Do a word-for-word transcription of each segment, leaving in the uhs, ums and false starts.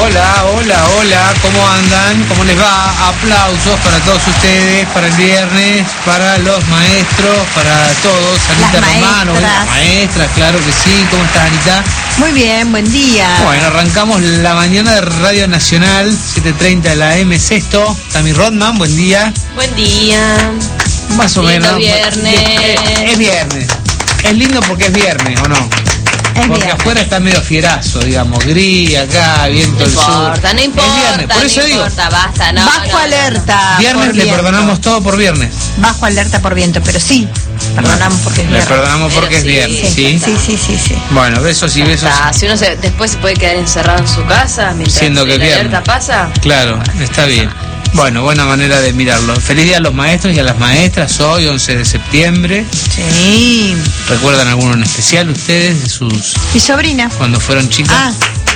Hola, hola, hola, ¿cómo andan? ¿Cómo les va? Aplausos para todos ustedes, para el viernes, para los maestros, para todos. Anita Romano, las maestras, claro que sí. ¿Cómo estás, Anita? Muy bien, buen día. Bueno, arrancamos la mañana de Radio Nacional, siete treinta de la A M Sexto. Tami Rodman, buen día. Buen día. Más o lindo menos. Viernes. Es, es viernes. Es lindo porque es viernes, ¿o no? Es Porque viernes. afuera está medio fierazo, digamos, gris, acá, viento No del sur. importa, no importa, Es viernes, por eso no digo. importa, basta, no. Bajo no, no, alerta. Viernes por le viento. perdonamos todo por viernes. Bajo alerta por viento, pero sí, perdonamos porque es Le viernes. perdonamos porque Pero es sí, viernes, ¿sí? Sí, sí, sí, sí. Bueno, besos y no. besos. Está, si uno se, después se puede quedar encerrado en su casa mientras Siendo que la viernes. alerta pasa. Claro, está bien. Bueno, buena manera de mirarlo. Feliz día a los maestros y a las maestras hoy, once de septiembre. Sí. ¿Recuerdan alguno en especial ustedes de sus... Mi sobrina. cuando fueron chicas? Ah,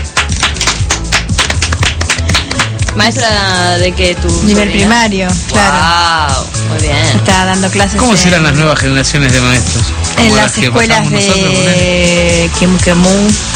Maestra de que tu nivel sobrina? primario, claro. Wow, muy bien. Está dando clases. ¿Cómo en- serán las nuevas generaciones de maestros? En ¿Como las que escuelas pasamos nosotros, de Kemu Kemu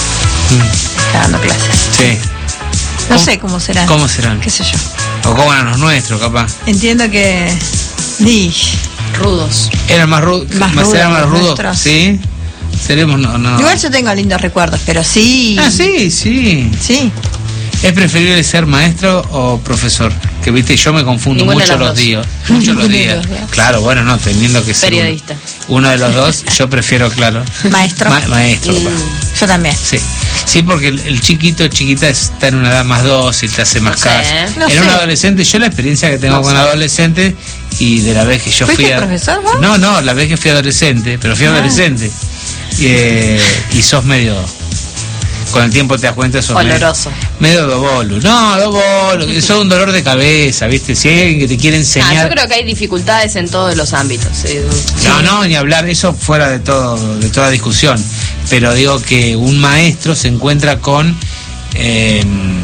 Mm, está dando clases. sí. No ¿Cómo- sé cómo serán. ¿Cómo serán? Qué sé yo. ¿O cómo eran los nuestros, capaz? Entiendo que... Di. Rudos. ¿Eran más, ru Más más, rudos eran más los rudos? nuestros. ¿Sí? Seremos, no, no. Igual yo tengo lindos recuerdos, pero sí. Ah, sí, sí. Sí. ¿Es preferible ser maestro o profesor? Que viste, yo me confundo Ninguna de mucho las los dos. días. Mucho los Ninguno de días. los dos. Claro, bueno, no, teniendo que ser Periodista. Uno, uno de los dos, yo prefiero, claro. Maestro. Ma- maestro, Mm. va. Yo también. Sí. Sí, porque el, el chiquito, chiquita está en una edad más dócil, te hace más No sé. caso. No en sé. un adolescente, yo la experiencia que tengo No con sé. adolescentes y de la vez que yo ¿Fuiste fui a... profesor vos? No, no, la vez que fui adolescente, pero fui Ah. adolescente. Y, eh, y sos medio... Con el tiempo te das cuenta, sos medio, Oloroso. medio dobolo. No, dobolo, que sos un dolor de cabeza, ¿viste? Si hay alguien que te quiere Ah, enseñar... yo creo que hay dificultades en todos los ámbitos. sí. No, no, ni hablar, eso fuera de todo, de toda discusión. Pero digo que un maestro se encuentra con, eh,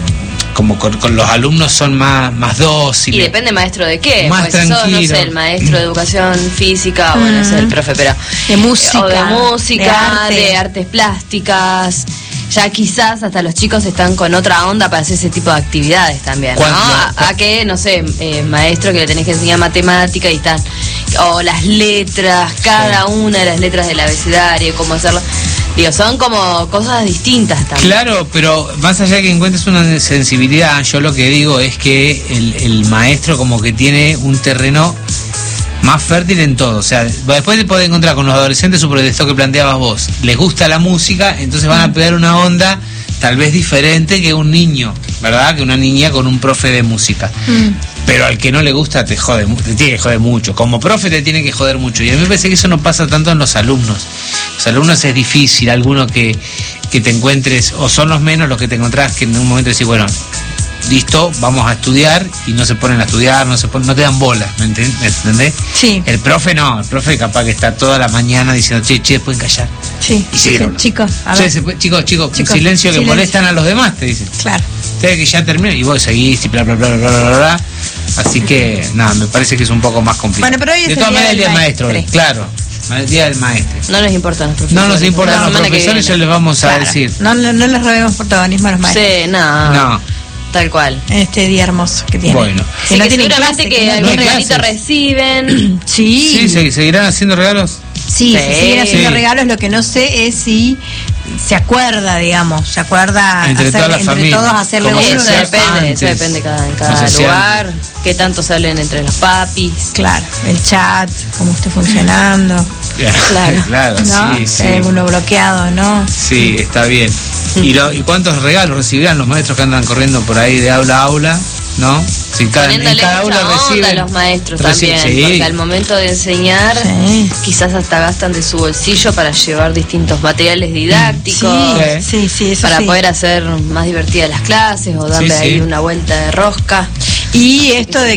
como con, con los alumnos son más, más Y dóciles. depende maestro de qué. Más pues si sos, no tranquilo. sé, el maestro de educación física, bueno, ese es el profe, pero... De música. O de música, de de, arte. artes plásticas. Ya quizás hasta los chicos están con otra onda para hacer ese tipo de actividades también, ¿no? ¿Cuánto? A, a que, no sé, eh, maestro que le tenés que enseñar matemática y están... O las letras, cada una de las letras del abecedario, cómo hacerlo. Digo, son como cosas distintas también. Claro, pero más allá de que encuentres una sensibilidad, yo lo que digo es que el, el maestro como que tiene un terreno más fértil en todo. O sea, después te podés encontrar con los adolescentes sobre esto que planteabas vos. Les gusta la música, entonces van a pegar una onda tal vez diferente que un niño, ¿verdad? Que una niña con un profe de música. Mm. Pero al que no le gusta te jode, mu- te tiene que joder mucho. Como profe te tiene que joder mucho. Y a mí me parece que eso no pasa tanto en los alumnos. Los alumnos es difícil, alguno que, que te encuentres, o son los menos los que te encontrás que en un momento decís, bueno, listo, vamos a estudiar, y no se ponen a estudiar, no se ponen, no te dan bola, ¿me enten- me entendés? Sí. El profe no, el profe capaz que está toda la mañana diciendo, che, che, pueden callar. Sí. Y siguen hablando. Chicos, a Che, ver. se puede- chicos, chicos, Chicos, silencio que silencio. molestan a los demás, te dicen. Claro. Ustedes que ya terminó y vos seguís y bla bla bla bla bla bla bla. Así que nada, me parece que es un poco más complicado. Bueno, pero hoy es de el todas día maneras el del día del maestro, hoy, maestre. claro. El día del maestro. No nos importan los profesores. No nos importan La los semana que profesores, ya viene. les vamos a Claro. decir. No, no, no les robemos protagonismo a los maestros Sí, no, No. tal cual. en este día hermoso que tienen. Bueno. Que Sí, no que tienen seguramente clase, que no algún hay tienen- regalito clases. reciben. Sí, Sí, ¿se- ¿seguirán haciendo regalos? sí, se Sí. siguen haciendo Sí. regalos. Lo que no sé es si se acuerda, digamos, se acuerda Entre toda la entre familia, todos hacerle como uno. se Eso hacía depende, antes. eso depende cada, en Como cada se hacía lugar, qué tanto salen entre los papis. Claro, el chat, cómo esté funcionando. Claro. Claro, ¿No? sí, sí. Hay alguno bloqueado, ¿no? Sí, está bien. ¿Y, lo- ¿Y cuántos regalos recibirán los maestros que andan corriendo por ahí de aula a aula? ¿No? Si cada, en Poniéndole cada mucha aula onda reciben. a los maestros reciben- también, sí. porque al momento de enseñar Sí. quizás hasta gastan de su bolsillo para llevar distintos materiales didácticos, Sí, sí, sí, eso para sí. poder hacer más divertidas las clases o darle Sí, sí. ahí una vuelta de rosca. Y esto de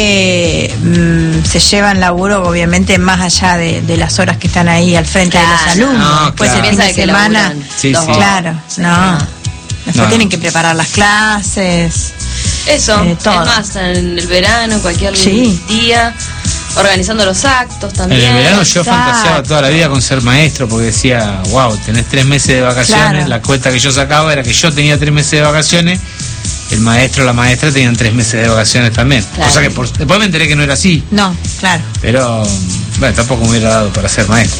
que mm, se llevan laburo, obviamente, más allá de, de las horas que están ahí al frente de los Claro. alumnos. No, Después claro. el fin Piensa de de que semana, laburan Sí, dos sí. horas. claro, no. Después No. tienen que preparar las clases. Eso, Eh, todo. es más, en el verano, cualquier Sí. día, organizando los actos En también. el verano yo Exacto. fantaseaba toda la vida con ser maestro porque decía, wow, tenés tres meses de vacaciones. Claro. La cuenta que yo sacaba era que yo tenía tres meses de vacaciones el maestro o la maestra tenían tres meses de vacaciones también. Claro. Cosa que por, después me enteré que no era así. No, claro. Pero, bueno, tampoco me hubiera dado para ser maestro.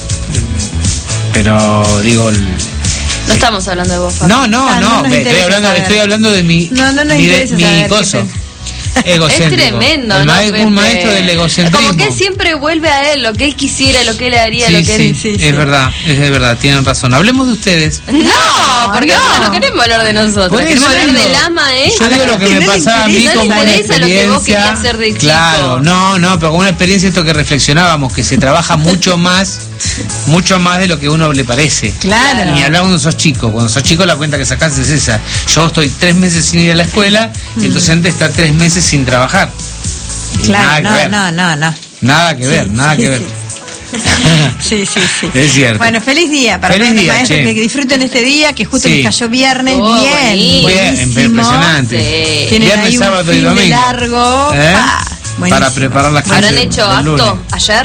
Pero, digo... El, No estamos hablando de vos, Fabi. no, no, Ah, no no, nos me estoy interesa hablando, saber. estoy hablando de mi, No, no nos mi, de- interesa mi saber qué coso. pensás. Egocéntrico. Es tremendo, El ¿no? maestro- Pepe? un maestro del egocentrismo. Como que él siempre vuelve a él, lo que él quisiera, lo que él haría, Sí, lo que sí, él... sí, es sí. verdad, es de verdad, tienen razón. Hablemos de ustedes. No, porque no. nosotros no queremos hablar de nosotros, Por eso queremos hablar digo, del ama, ¿eh? Yo digo lo que Que me no le pasaba a mí interesa, no le como una interesa lo que vos querías experiencia. hacer de chico. Claro, no, no, pero como una experiencia esto que reflexionábamos, que se trabaja mucho más, mucho más de lo que a uno le parece. Claro. Y ni hablar cuando sos chico. Cuando sos chico la cuenta que sacás es esa. Yo estoy tres meses sin ir a la escuela, y el docente está tres meses sin trabajar. Y nada Claro, que no, ver. no, no, no. Nada que ver, Sí, nada sí, que ver. sí. Sí, sí, sí. Es cierto. Bueno, feliz día para Feliz todos los día, maestros, che. que disfruten este día, que justo Sí. les cayó viernes. Oh, bien, buenísimo. Bien, buenísimo. impresionante. Sí. Tienen Viernes, ahí un sábado y fin de domingo. largo. ¿Eh? Ah, buenísimo. Para preparar las clases. ¿Habrán hecho del lunes. acto ayer?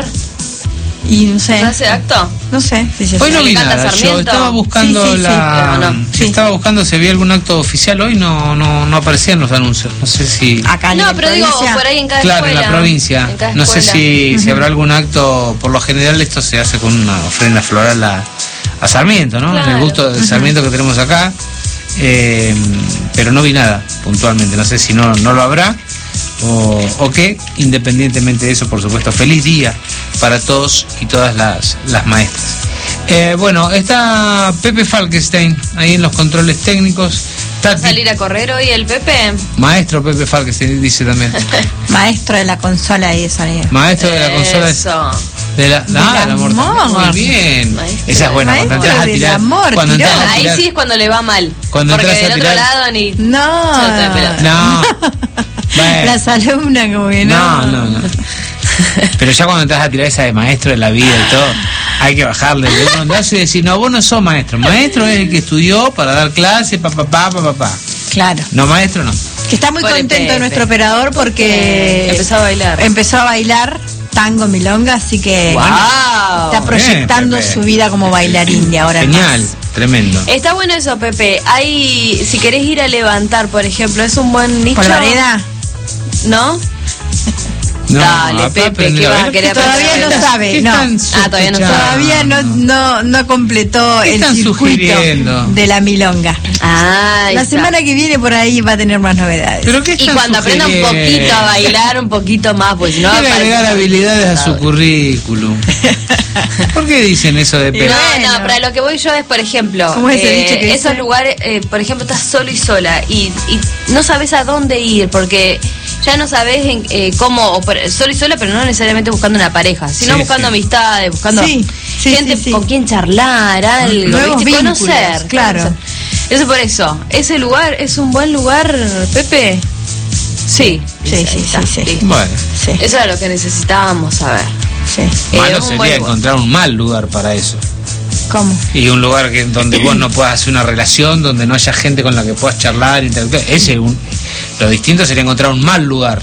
Y no sé, ¿No hace acto? no sé. si se Hoy no sabe. vi ¿Le canta nada, yo Sarmiento? estaba buscando Sí, sí, sí, la... pero no. Sí. Estaba buscando si había algún acto oficial hoy, no no no aparecían los anuncios. No sé si... Acá en No, la pero digo, provincia. por ahí en cada Claro, escuela. en la provincia. En cada No sé escuela. si, si habrá algún acto, por lo general esto se hace con una ofrenda floral a, a Sarmiento, ¿no? En el Claro. gusto de Sarmiento que tenemos acá. Eh, pero no vi nada puntualmente, no sé si no, no lo habrá o, o qué. Independientemente de eso, por supuesto, feliz día para todos y todas las, las maestras. Eh, bueno, está Pepe Falkenstein ahí en los controles técnicos. ¿Va a Tati, salir a correr hoy el Pepe? maestro Pepe Falkenstein dice también. Maestro de la consola y de sonido. Maestro de la consola. Eso. De la, Del ah, la mortadela. amor. Muy bien. Maestro. Esa es buena. Cuando Maestro entras a del tirar. amor, cuando tiró. entras a Ahí tirar. sí es cuando le va mal. Cuando Porque entras a del otro tirar- lado ni... No, Yo te pelota. No. Bueno. las alumnas como que no. No, no, no. Pero ya cuando entras a tirar esa de maestro de la vida y todo, hay que bajarle de un ondazo y decir, no, vos no sos maestro. Maestro es el que estudió para dar clase, pa, pa, pa, pa, pa, pa. Claro. No, maestro no. Que está muy Pobre contento Pepe. nuestro operador porque Empezó a bailar. empezó a bailar tango milonga, así que ¡Wow! está proyectando Pepe. su vida como bailarín de ahora en Genial, más. tremendo. Está bueno eso, Pepe. Hay, si querés ir a levantar, por ejemplo, es un buen nicho. Polvareda ¿No? No, Dale, acá Pepe, aprender ¿qué a vas a ver. querer Todavía aprender? no ¿Qué sabe, están no. Ah, todavía no sospechando? Todavía no, no, no completó ¿Qué el están circuito sugiriendo? de la milonga. Ah, La está. semana que viene por ahí va a tener más novedades. ¿Pero qué Y están cuando aprenda un sugiriendo? poquito a bailar, un poquito más, pues si no... Quiere parece- agregar habilidades a su currículum. ¿Por qué dicen eso de No, Pepe? Bueno. no, para lo que voy yo es, por ejemplo, ¿Cómo es el eh, dicho que esos dice? lugares, eh, por ejemplo, estás solo y sola y, y no sabes a dónde ir porque ya no sabes en, eh, cómo, o por- solo y sola, pero no necesariamente buscando una pareja, sino Sí, buscando sí. amistades, buscando Sí, sí, gente sí, sí. con quien charlar, algo, Nuevos ¿viste? vínculos, conocer, claro. conocer. Eso por eso, ese lugar es un buen lugar, Pepe. Sí, Sí, dice, sí, ahí está, sí, sí. listo. Bueno, Sí, Eso era lo que necesitábamos saber. sí. Eh, malo un sería buen lugar. encontrar un mal lugar para eso. ¿Cómo? Y un lugar que donde vos no puedas hacer una relación, donde no haya gente con la que puedas charlar, interactuar. Ese es un, lo distinto sería encontrar un mal lugar.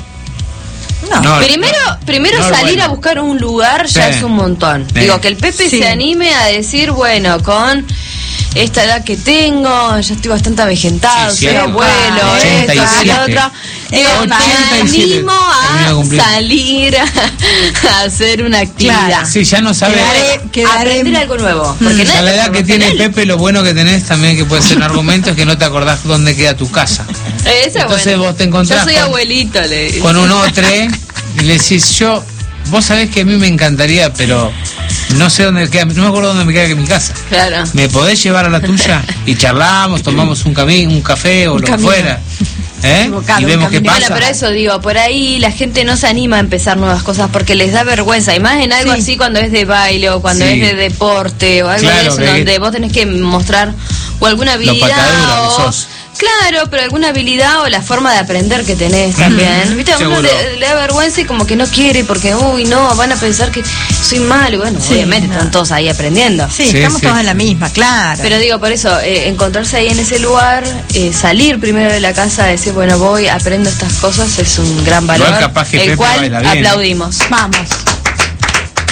No. No, Primero, primero no, salir bueno. a buscar un lugar ya Sí. es un montón. Sí. Digo, que el Pepe Sí. se anime a decir, bueno, con esta edad que tengo, ya estoy bastante avejentado, Sí, soy sí. abuelo, ochenta y esto, siete. lo otro. Digo, ochenta y me siete. animo Termino de a cumplir. salir a hacer una actividad. Claro. Sí, ya no sabes. Quedaré- quedaré- Aprender algo nuevo. Porque A nadie la te edad que tiene profesional. Pepe, lo bueno que tenés también, que puede ser un argumento, es que no te acordás dónde queda tu casa. Ese es Entonces bueno. vos te encontrás Yo soy con- abuelito, le digo. Con un otro y le decís, yo, vos sabés que a mí me encantaría, pero no sé dónde queda, no me acuerdo dónde me queda que mi casa. Claro. ¿Me podés llevar a la tuya? Y charlamos, tomamos un, cami un café o Un lo que camino. fuera. ¿Eh? Equivocado, Y un vemos qué camino. Bueno, pasa. pero eso digo, por ahí la gente no se anima a empezar nuevas cosas porque les da vergüenza, y más en algo Sí. así cuando es de baile o cuando Sí. es de deporte o algo Claro, de eso, que- donde vos tenés que mostrar o alguna habilidad patadura que o... sos. Claro, pero alguna habilidad o la forma de aprender que tenés también. ¿Viste? A uno Seguro. le, le da vergüenza y como que no quiere porque, uy, no, van a pensar que soy malo. Bueno, Sí, obviamente no. están todos ahí aprendiendo. Sí, Sí, estamos sí. todos en la misma, claro. Pero digo, por eso, eh, encontrarse ahí en ese lugar, eh, salir primero de la casa, decir, bueno, voy, aprendo estas cosas, es un gran valor, Igual capaz que el Pepe cual baila bien, ¿eh? aplaudimos. Vamos.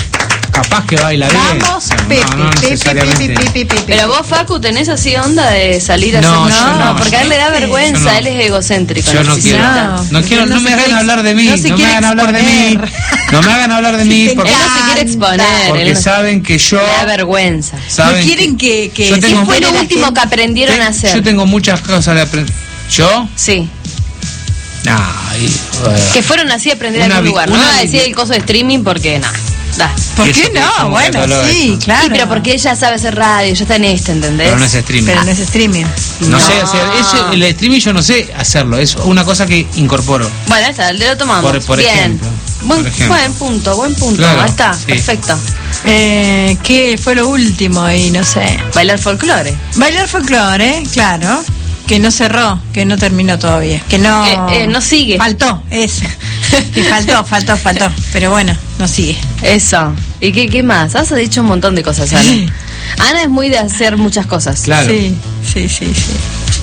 capaz que baila bien. Vamos, pero Pepe, no, no Pepe, necesariamente. Pepe, Pepe, Pepe. Pero vos, Facu, tenés así onda de salir a No, hacer... yo no, porque a él le da yo vergüenza, no. él es egocéntrico. Yo no quiero, No, no quiero, él no, no me se hagan quiere- hablar de mí, no no, se me quiere hagan hablar de mí, exponer. no me hagan hablar de mí, te porque, Él no se quiere exponer, porque él no- saben que yo, le da vergüenza. No saben quieren que... que yo se tengo- ¿Qué fue entere lo la último gente. que aprendieron te- a hacer? yo tengo muchas cosas de aprender. ¿Yo? Sí. Ay, bueno. Que fueron así a aprender en Una algún vi- lugar. No una va a vi- decir el coso de streaming porque no. Da. ¿Por Eso qué que es no? como Bueno, cataloga sí, eso. claro. Sí, pero porque ella sabe hacer radio, ya está en este, ¿entendés? Pero no es streaming. Pero no es streaming. No, No. sé hacer, eso, el streaming yo no sé hacerlo, es una cosa que incorporo. Bueno, ahí está, el de lo tomamos. Por- por Bien. ejemplo, Buen, por ejemplo. buen punto, buen punto. Claro, ahí está, sí. perfecto. Eh, ¿Qué fue lo último? Y no sé. Bailar folclore. Bailar folclore, claro. Que no cerró, que no terminó todavía. Que no. Eh, eh, no sigue. Faltó, eso. Que faltó, faltó, faltó. Pero bueno, no sigue. Eso. ¿Y qué, qué más? Has dicho un montón de cosas, Ana. Ana es muy de hacer muchas cosas. Claro. Sí, sí, sí, sí.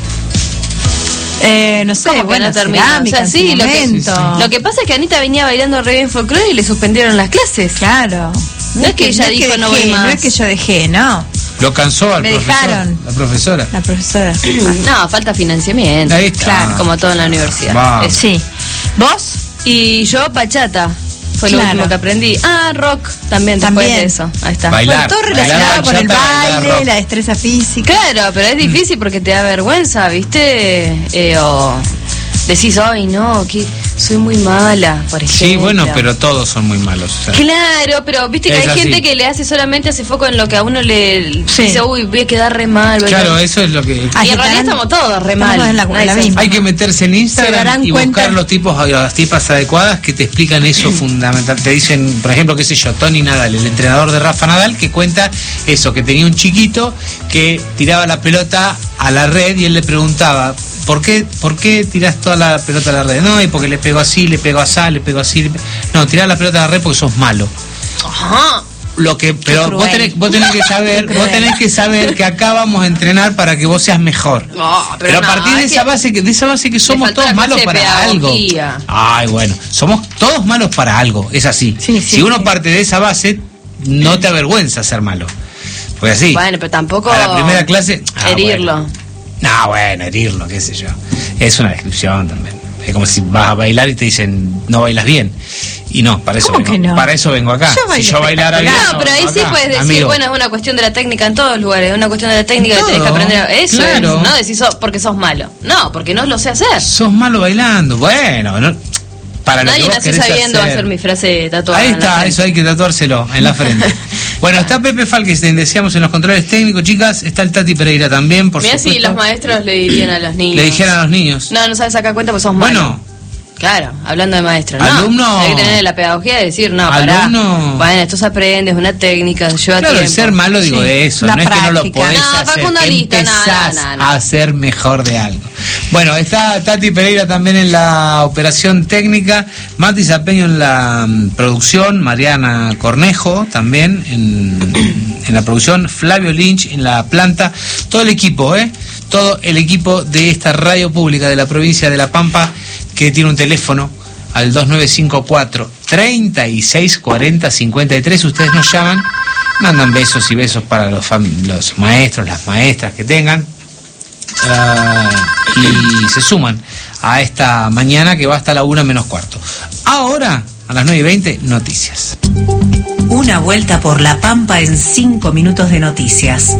Eh, no sé, ¿Cómo que bueno, no terminó? cerámica, O sea, sí, en lo su que- momento. Lo que pasa es que Anita venía bailando re bien folclore y le suspendieron las clases. Claro. No es que ella dijo, no voy dejé, más. No es que yo dejé, no. Lo cansó al Me profesor, dejaron. la profesora. La profesora. No, falta financiamiento. Ahí está. Claro, como todo en la universidad. Va. Eso. Sí. ¿Vos? Y yo, bachata. Fue lo Claro. último que aprendí. Ah, rock también, después También. de eso. Ahí está. Bailar. Bueno, todo bailar relacionado con el bachata, bailar baile, rock. la destreza física. Claro, pero es difícil porque te da vergüenza, ¿viste? Eh, o decís, ay, no, que soy muy mala, por ejemplo. Sí, bueno, pero todos son muy malos. o sea. Claro, pero viste que Es hay así. gente que le hace solamente hace foco en lo que a uno le Sí. dice, uy, voy a quedar re mal. voy a Claro, quedar-". eso es lo que... Ah, Y en que realidad estarán- estamos todos re estamos mal. en la- Nadie la se- misma. Hay que meterse en Se Instagram darán y cuenta. buscar los tipos, las tipas adecuadas que te explican eso fundamental. Te dicen, por ejemplo, qué sé yo, Tony Nadal, el entrenador de Rafa Nadal, que cuenta eso, que tenía un chiquito que tiraba la pelota a la red y él le preguntaba, ¿por qué, por qué tirás toda la pelota a la red? No, y porque le pego así, le pego así, le pego así. le pe-". No, tirás la pelota a la red porque sos malo. Ajá. Lo que, pero cruel. vos tenés, vos tenés que saber, Qué vos cruel. tenés que saber que acá vamos a entrenar para que vos seas mejor. No, Pero, no, a partir de es esa que- base que de esa base que somos faltó todos la malos clase de para algo. pedagogía. Ay, bueno, somos todos malos para algo, es así. Sí, sí, si uno sí. parte de esa base, no te avergüenza ser malo. Pues así. Bueno, pero tampoco a la primera clase, ah, herirlo. bueno. No, bueno, herirlo, qué sé yo. Es una descripción también. Es como si vas a bailar y te dicen, no bailas bien. Y no, para eso ¿Cómo vengo, que no? para eso vengo acá. Yo si bailo yo bailara bien. espectacular. No, pero ahí vengo sí acá, puedes decir, amigo. bueno, es una cuestión de la técnica en todos lugares, es una cuestión de la técnica que Todo, tenés que aprender. Eso claro. es, no decís "So- porque sos malo. No, porque no lo sé hacer. Sos malo bailando. Bueno, no, para lo que Nadie vos nació querés sabiendo hacer. hacer mi frase tatuada. Ahí en la está, frente. eso hay que tatuárselo en la frente. Bueno, está Pepe Falkenstein, decíamos en los controles técnicos, chicas. Está el Tati Pereira también, por Mirá si supuesto. los maestros le dirían a los niños. Le dijeran a los niños. No, no sabes sacar cuenta porque sos malo. Bueno, Claro, hablando de maestros. No, Alumno- hay que tener la pedagogía de decir, no, pará. Alumno- Bueno, esto se aprende, es una técnica, lleva claro, el tiempo. ser malo, digo, Sí, de eso. la No es que no lo práctica. podés No, hacer. Facundo listo, no, Empezás no, no, no. a ser mejor de algo. Bueno, está Tati Pereira también en la operación técnica, Mati Zapeño en la mm, producción, Mariana Cornejo también en, en la producción, Flavio Lynch en la planta, todo el equipo, ¿eh? Todo el equipo de esta radio pública de la provincia de La Pampa, que tiene un teléfono al dos nueve cinco cuatro, treinta y seis cuarenta, cincuenta y tres. Ustedes nos llaman, mandan besos y besos para los, fam- los maestros, las maestras que tengan, ah, y se suman a esta mañana que va hasta la una menos cuarto. Ahora, a las nueve y veinte, noticias. Una vuelta por La Pampa en cinco minutos de noticias.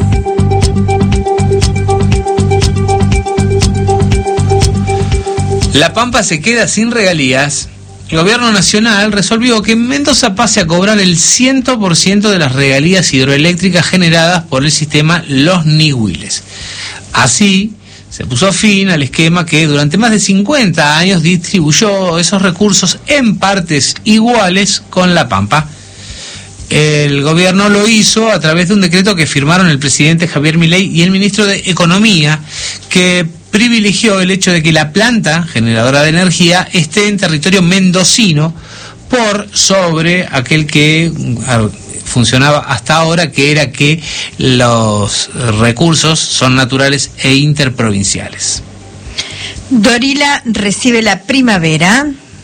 La Pampa se queda sin regalías. El gobierno nacional resolvió que Mendoza pase a cobrar el cien por ciento de las regalías hidroeléctricas generadas por el sistema Los Nihuiles. Así, se puso fin al esquema que durante más de cincuenta años distribuyó esos recursos en partes iguales con La Pampa. El gobierno lo hizo a través de un decreto que firmaron el presidente Javier Milei y el ministro de Economía, que privilegió el hecho de que la planta generadora de energía esté en territorio mendocino por sobre aquel que ah, funcionaba hasta ahora, que era que los recursos son naturales e interprovinciales. Dorila recibe la primavera.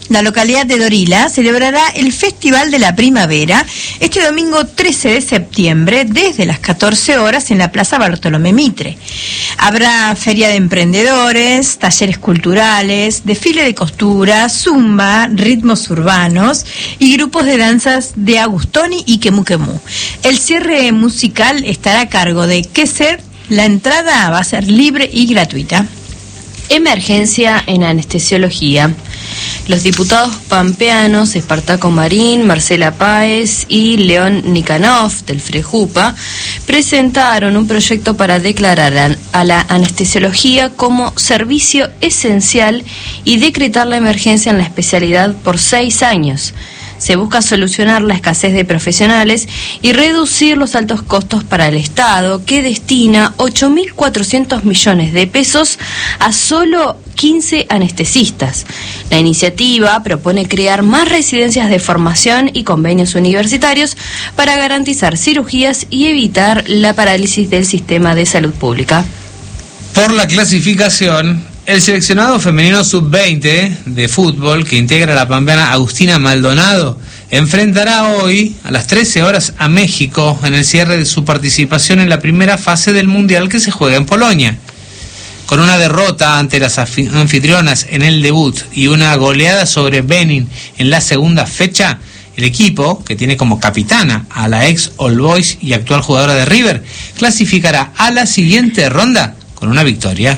la localidad de Dorila celebrará el Festival de la Primavera este domingo trece de septiembre desde las catorce horas en la Plaza Bartolomé Mitre. Habrá feria de emprendedores, talleres culturales, desfile de costura, zumba, ritmos urbanos y grupos de danzas de Agustoni y Quemu Quemu. El cierre musical estará a cargo de Kesser. La entrada va a ser libre y gratuita. Emergencia en anestesiología. Los diputados pampeanos Espartaco Marín, Marcela Páez y León Nikanov del Frejupa presentaron un proyecto para declarar a la anestesiología como servicio esencial y decretar la emergencia en la especialidad por seis años. Se busca solucionar la escasez de profesionales y reducir los altos costos para el Estado, que destina ocho mil cuatrocientos millones de pesos a solo quince anestesistas. La iniciativa propone crear más residencias de formación y convenios universitarios para garantizar cirugías y evitar la parálisis del sistema de salud pública. Por la clasificación, el seleccionado femenino sub veinte de fútbol, que integra la pampeana Agustina Maldonado, enfrentará hoy a las trece horas a México en el cierre de su participación en la primera fase del Mundial que se juega en Polonia. Con una derrota ante las anfitrionas en el debut y una goleada sobre Benin en la segunda fecha, el equipo, que tiene como capitana a la ex All Boys y actual jugadora de River, clasificará a la siguiente ronda con una victoria.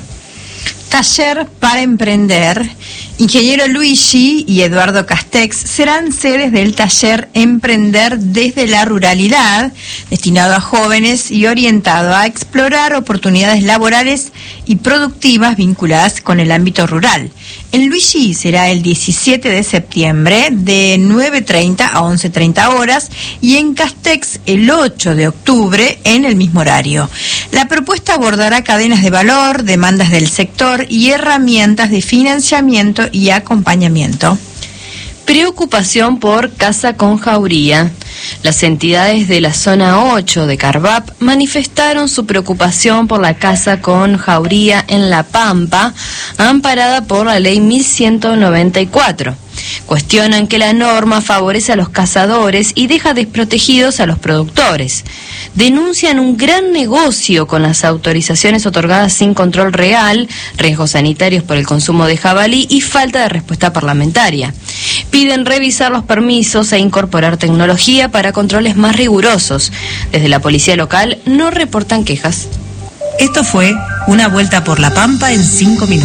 Taller para Emprender. Ingeniero Luigi y Eduardo Castex serán sedes del taller Emprender desde la Ruralidad, destinado a jóvenes y orientado a explorar oportunidades laborales y productivas vinculadas con el ámbito rural. En Luigi será el diecisiete de septiembre de nueve treinta a once treinta horas y en Castex el ocho de octubre en el mismo horario. La propuesta abordará cadenas de valor, demandas del sector y herramientas de financiamiento y acompañamiento. Preocupación por casa con jauría. Las entidades de la zona ocho de Carvap manifestaron su preocupación por la casa con jauría en La Pampa, amparada por la ley mil ciento noventa y cuatro. Cuestionan que la norma favorece a los cazadores y deja desprotegidos a los productores. Denuncian un gran negocio con las autorizaciones otorgadas sin control real, riesgos sanitarios por el consumo de jabalí y falta de respuesta parlamentaria. Piden revisar los permisos e incorporar tecnología para controles más rigurosos. Desde la policía local no reportan quejas. Esto fue Una Vuelta por la Pampa en cinco minutos.